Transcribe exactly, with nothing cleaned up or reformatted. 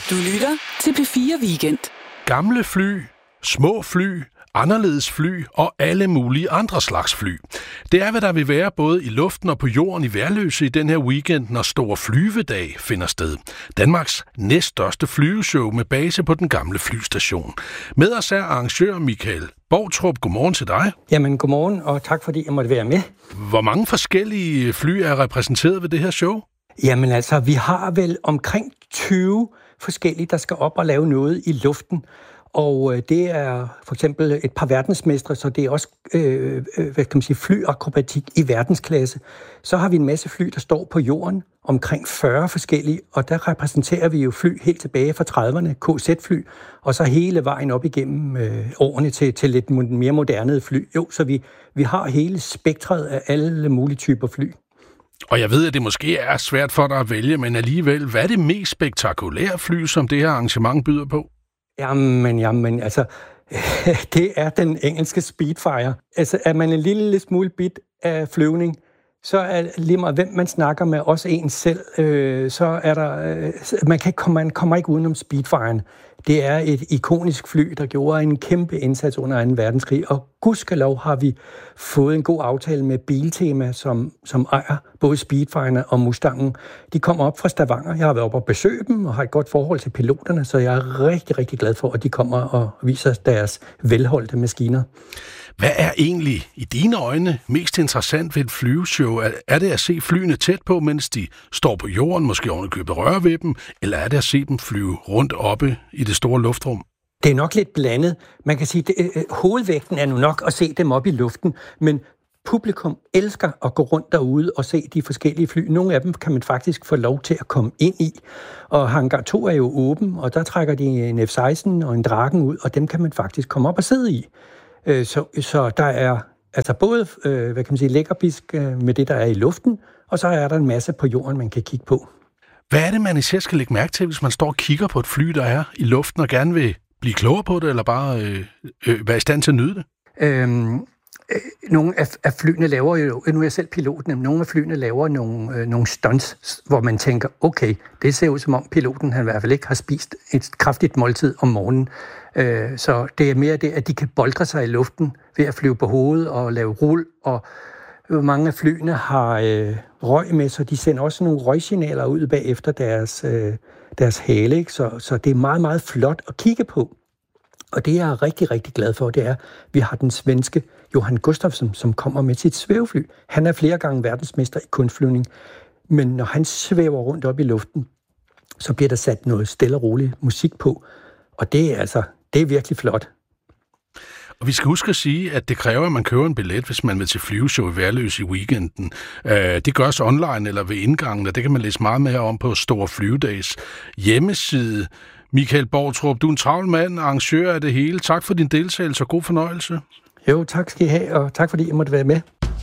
Du lytter til P fire Weekend. Gamle fly, små fly, anderledes fly og alle mulige andre slags fly. Det er, hvad der vil være både i luften og på jorden i Værløse i den her weekend, når Store Flyvedag finder sted. Danmarks næststørste flyveshow med base på den gamle flystation. Med os er arrangør Michael Boutrup. Godmorgen til dig. Jamen, godmorgen, og tak fordi jeg måtte være med. Hvor mange forskellige fly er repræsenteret ved det her show? Jamen altså, vi har vel omkring tyve forskellige, der skal op og lave noget i luften. Og øh, det er for eksempel et par verdensmestre, så det er også øh, hvad kan man sige, flyakrobatik i verdensklasse. Så har vi en masse fly, der står på jorden, omkring fyrre forskellige, og der repræsenterer vi jo fly helt tilbage fra trediverne, K Z-fly, og så hele vejen op igennem øh, årene til, til lidt mere moderne fly. Jo, så vi, vi har hele spektret af alle mulige typer fly. Og jeg ved, at det måske er svært for dig at vælge, men alligevel, hvad er det mest spektakulære fly, som det her arrangement byder på? Jamen, jamen, altså, det er den engelske Spitfire. Altså, er man en lille smule bit af flyvning, så er lige meget, hvem man snakker med, også en selv, øh, så er der, øh, man, kan ikke, man kommer ikke udenom Spitfiren. Det er et ikonisk fly, der gjorde en kæmpe indsats under anden verdenskrig, og gudskelov har vi fået en god aftale med Biltema, som, som ejer både Spitfiren og Mustangen. De kommer op fra Stavanger. Jeg har været oppe og besøge dem og har et godt forhold til piloterne, så jeg er rigtig, rigtig glad for, at de kommer og viser deres velholdte maskiner. Hvad er egentlig i dine øjne mest interessant ved et flyveshow? Er det at se flyene tæt på, mens de står på jorden, måske oven i købet røre ved dem, eller er det at se dem flyve rundt oppe i det store luftrum? Det er nok lidt blandet. Man kan sige, at øh, hovedvægten er nu nok at se dem op i luften, men publikum elsker at gå rundt derude og se de forskellige fly. Nogle af dem kan man faktisk få lov til at komme ind i. Og hangar to er jo åben, og der trækker de en F seksten og en Draken ud, og dem kan man faktisk komme op og sidde i. Så, så der er altså både øh, hvad kan man sige, lækkerbisk øh, med det, der er i luften, og så er der en masse på jorden, man kan kigge på. Hvad er det, man især skal lægge mærke til, hvis man står og kigger på et fly, der er i luften, og gerne vil blive klogere på det, eller bare øh, øh, være i stand til at nyde det? Øhm, øh, nogle af, af flyene laver jo, nu er jeg selv piloten, nogle af flyene laver nogle, øh, nogle stunts, hvor man tænker, okay, det ser ud som om piloten han i hvert fald ikke har spist et kraftigt måltid om morgenen. Øh, så det er mere det, at de kan boldre sig i luften ved at flyve på hovedet og lave rul, og mange af flyene har øh, røg med, så de sender også nogle røgsignaler ud bagefter deres, øh, deres hale, ikke? Så, så det er meget, meget flot at kigge på. Og det, jeg er rigtig, rigtig glad for, det er, at vi har den svenske Johan Gustafsson, som kommer med sit svævefly. Han er flere gange verdensmester i kunstflyvning, men når han svæver rundt op i luften, så bliver der sat noget stille og rolig musik på, og det er altså, det er virkelig flot. Og vi skal huske at sige, at det kræver, at man køber en billet, hvis man vil til flyveshow i Værløse i weekenden. Det gøres online eller ved indgangen, og det kan man læse meget mere om på Store Flyvedags hjemmeside. Michael Boutrup, du er en travl mand, arrangør af det hele. Tak for din deltagelse og god fornøjelse. Jo, tak skal I have, og tak fordi I måtte være med.